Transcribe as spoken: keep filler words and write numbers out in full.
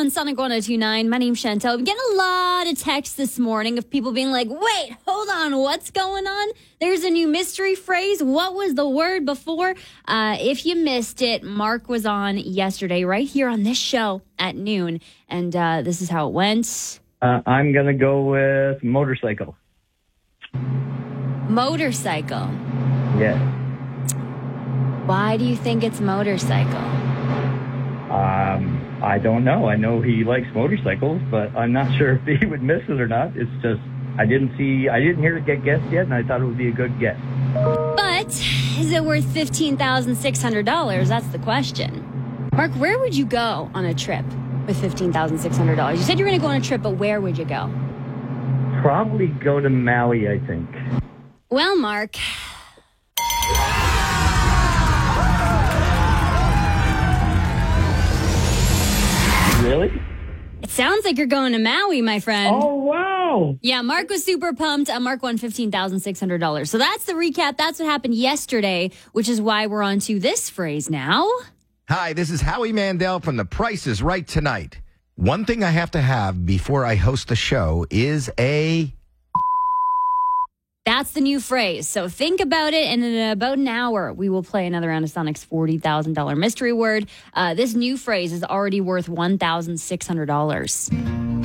on Sonic one oh two point nine. My name's Chantel. I'm getting a lot of texts this morning of people being like, wait, hold on, what's going on? There's a new mystery phrase. What was the word before? Uh, if you missed it, Mark was on yesterday right here on this show at noon. And uh, this is how it went. Uh, I'm going to go with motorcycle. Motorcycle. Yes. Why do you think it's motorcycle? Um, I don't know. I know he likes motorcycles, but I'm not sure if he would miss it or not. It's just, I didn't see, I didn't hear it get guessed yet, and I thought it would be a good guess. But is it worth fifteen thousand six hundred dollars? That's the question. Mark, where would you go on a trip with fifteen thousand six hundred dollars? You said you were going to go on a trip, but where would you go? Probably go to Maui, I think. Well, Mark... Really? It sounds like you're going to Maui, my friend. Oh, wow. Yeah, Mark was super pumped. Uh, Mark won fifteen thousand six hundred dollars. So that's the recap. That's what happened yesterday, which is why we're on to this phrase now. Hi, this is Howie Mandel from The Price is Right Tonight. One thing I have to have before I host the show is a... That's the new phrase. So think about it, and in about an hour, we will play another round of Sonic's forty thousand dollars mystery word. Uh, this new phrase is already worth one thousand six hundred dollars.